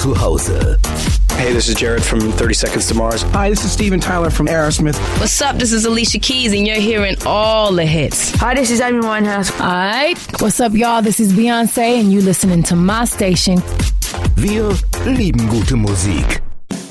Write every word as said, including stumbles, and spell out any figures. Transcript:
zu Hause. Hey, this is Jared from thirty Seconds to Mars. Hi, this is Steven Tyler from Aerosmith. What's up? This is Alicia Keys, and you're hearing all the hits. Hi, this is Amy Winehouse. Alright, what's up, y'all? This is Beyonce, and you listening to my station. Wir lieben gute Musik.